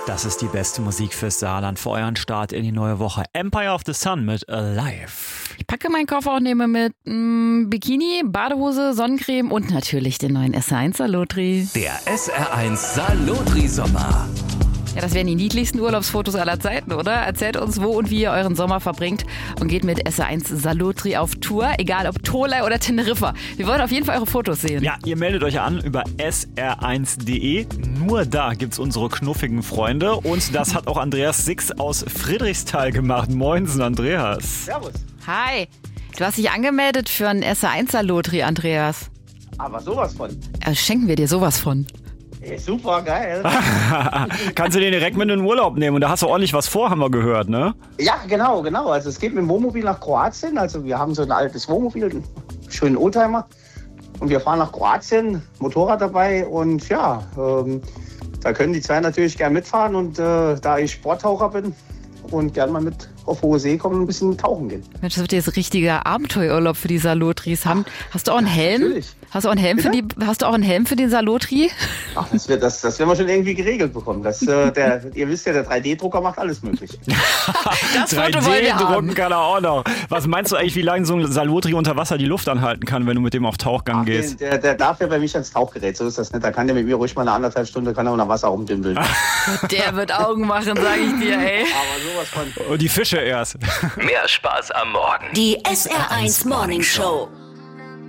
Das ist die beste Musik fürs Saarland, für euren Start in die neue Woche. Empire of the Sun mit Alive. Ich packe meinen Koffer und nehme mit Bikini, Badehose, Sonnencreme und natürlich den neuen SR1 Salotri. Der SR1 Salotri Sommer. Ja, das wären die niedlichsten Urlaubsfotos aller Zeiten, oder? Erzählt uns, wo und wie ihr euren Sommer verbringt und geht mit SR1 Salotri auf Tour, egal ob Tolai oder Teneriffa. Wir wollen auf jeden Fall eure Fotos sehen. Ja, ihr meldet euch an über sr1.de. Nur da gibt's unsere knuffigen Freunde. Und das hat auch Andreas Six aus Friedrichsthal gemacht. Moinsen, Andreas. Servus. Hi, du hast dich angemeldet für einen SR1 Salotri, Andreas. Aber sowas von. Schenken wir dir sowas von. Ey, super, geil. Kannst du den direkt mit in den Urlaub nehmen? Und da hast du ordentlich was vor, haben wir gehört, ne? Ja, genau. Also es geht mit dem Wohnmobil nach Kroatien. Also wir haben so ein altes Wohnmobil, einen schönen Oldtimer. Und wir fahren nach Kroatien, Motorrad dabei. Und ja, da können die zwei natürlich gern mitfahren. Und da ich Sporttaucher bin und gern mal mit auf hohe See kommen und ein bisschen tauchen gehen. Mensch, das wird jetzt richtiger Abenteuerurlaub für die Salotris. Hast du auch einen Helm? Natürlich. Hast du auch einen Helm für den Salotri? Ach, das werden wir schon irgendwie geregelt bekommen. Ihr wisst ja, der 3D-Drucker macht alles möglich. Das Foto wollen wir haben. 3D-drucken kann er auch noch. Was meinst du eigentlich, wie lange so ein Salotri unter Wasser die Luft anhalten kann, wenn du mit dem auf Tauchgang gehst? Der darf ja bei mich ans Tauchgerät, so ist das nicht. Da kann der mit mir ruhig mal eine 1,5 Stunden unter Wasser rumdümpeln. Der wird Augen machen, sag ich dir, ey. Aber sowas von. Und die Fische erst. Mehr Spaß am Morgen. Die SR1 Morning Show.